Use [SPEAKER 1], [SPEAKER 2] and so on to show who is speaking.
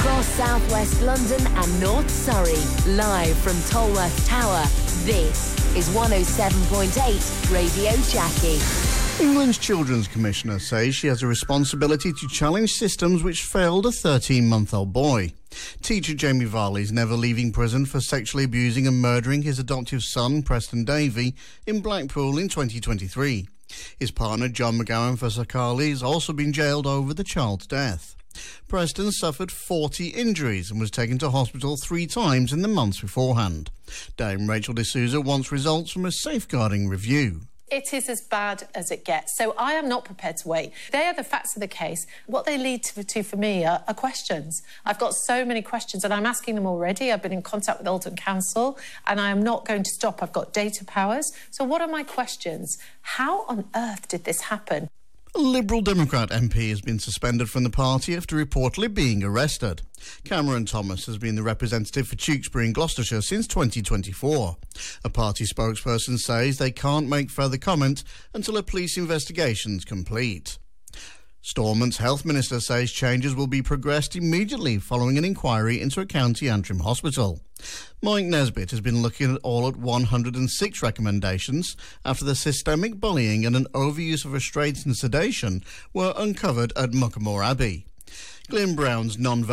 [SPEAKER 1] across southwest London and North Surrey. Live from Tolworth Tower, this is 107.8 Radio Jackie.
[SPEAKER 2] England's Children's Commissioner says she has a responsibility to challenge systems which failed a 13-month-old boy. Teacher Jamie Varley is never leaving prison for sexually abusing and murdering his adoptive son, Preston Davey, in Blackpool in 2023. His partner, John McGowan Fasakali, has also been jailed over the child's death. Preston suffered 40 injuries and was taken to hospital 3 times in the months beforehand. Dame Rachel D'Souza wants results from a safeguarding review.
[SPEAKER 3] It is as bad as it gets. So I am not prepared to wait. They are the facts of the case. What they lead to for me are questions. I've got so many questions and I'm asking them already. I've been in contact with Alton Council and I am not going to stop. I've got data powers. So what are my questions? How on earth did this happen?
[SPEAKER 2] A Liberal Democrat MP has been suspended from the party after reportedly being arrested. Cameron Thomas has been the representative for Tewkesbury in Gloucestershire since 2024. A party spokesperson says they can't make further comment until a police investigation is complete. Stormont's health minister says changes will be progressed immediately following an inquiry into a County Antrim hospital. Mike Nesbitt has been looking at all at 106 recommendations after the systemic bullying and an overuse of restraints and sedation were uncovered at Muckamore Abbey. Glyn Brown's non